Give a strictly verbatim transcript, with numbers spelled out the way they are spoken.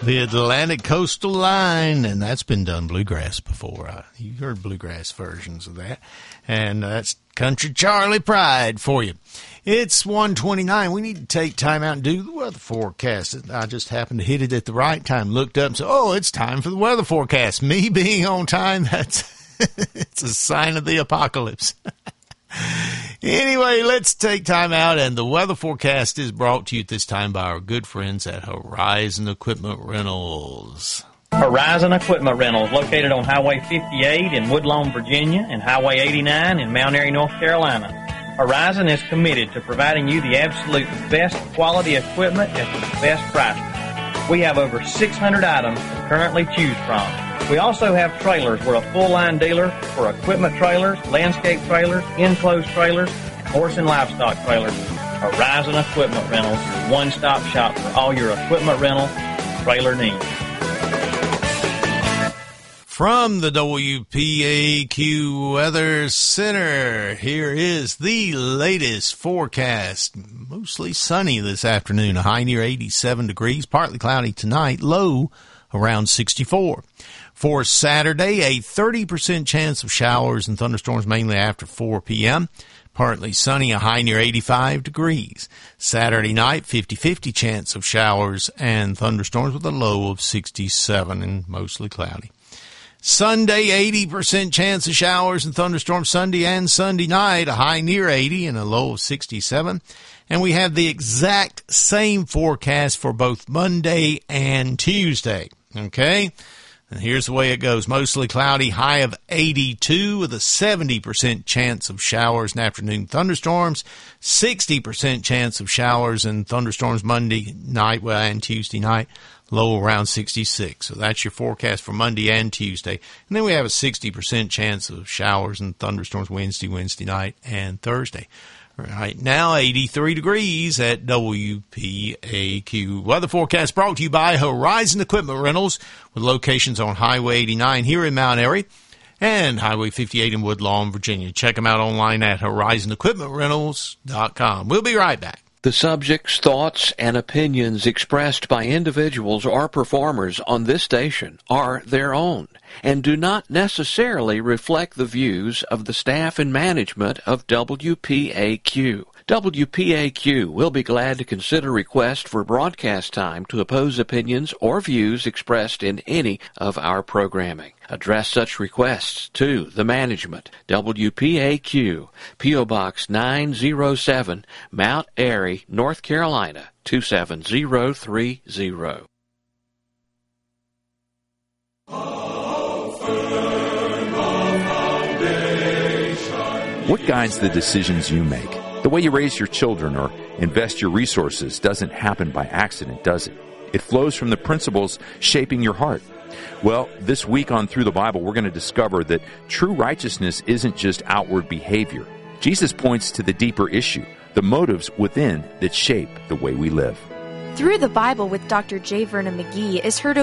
The Atlantic Coastal Line, and that's been done bluegrass before. Uh, you've heard bluegrass versions of that. And uh, that's Country Charlie Pride for you. It's one twenty-nine. We need to take time out and do the weather forecast. I just happened to hit it at the right time, looked up and said, oh, it's time for the weather forecast. Me being on time, that's it's a sign of the apocalypse. Anyway, let's take time out, and the weather forecast is brought to you at this time by our good friends at Horizon Equipment Rentals. Horizon Equipment Rentals, located on Highway fifty-eight in Woodlawn, Virginia, and Highway eighty-nine in Mount Airy, North Carolina. Horizon is committed to providing you the absolute best quality equipment at the best price. We have over six hundred items to currently choose from. We also have trailers. We're a full-line dealer for equipment trailers, landscape trailers, enclosed trailers, and horse and livestock trailers. Horizon Equipment Rentals, your one-stop shop for all your equipment rental and trailer needs. From the W P A Q Weather Center, here is the latest forecast. Mostly sunny this afternoon, a high near eighty-seven degrees, partly cloudy tonight, low around sixty-four. For Saturday, a thirty percent chance of showers and thunderstorms mainly after four p.m. Partly sunny, a high near eighty-five degrees. Saturday night, fifty-fifty chance of showers and thunderstorms with a low of sixty-seven and mostly cloudy. Sunday, eighty percent chance of showers and thunderstorms Sunday and Sunday night, a high near eighty and a low of sixty-seven. And we have the exact same forecast for both Monday and Tuesday. Okay? And here's the way it goes. Mostly cloudy, high of eighty-two with a seventy percent chance of showers and afternoon thunderstorms. sixty percent chance of showers and thunderstorms Monday night and Tuesday night. Low around sixty-six. So that's your forecast for Monday and Tuesday. And then we have a sixty percent chance of showers and thunderstorms Wednesday, Wednesday night, and Thursday. Right now, eighty-three degrees at W P A Q. Weather forecast brought to you by Horizon Equipment Rentals with locations on Highway eighty-nine here in Mount Airy and Highway fifty-eight in Woodlawn, Virginia. Check them out online at horizon equipment rentals dot com. We'll be right back. The subjects, thoughts, and opinions expressed by individuals or performers on this station are their own and do not necessarily reflect the views of the staff and management of W P A Q. W P A Q will be glad to consider requests for broadcast time to oppose opinions or views expressed in any of our programming. Address such requests to the management. W P A Q, P O. Box nine oh seven, Mount Airy, North Carolina, two seven zero three zero. What guides the decisions you make? The way you raise your children or invest your resources doesn't happen by accident, does it? It flows from the principles shaping your heart. Well, this week on Through the Bible, we're going to discover that true righteousness isn't just outward behavior. Jesus points to the deeper issue, the motives within that shape the way we live. Through the Bible with Doctor J. Vernon McGee is heard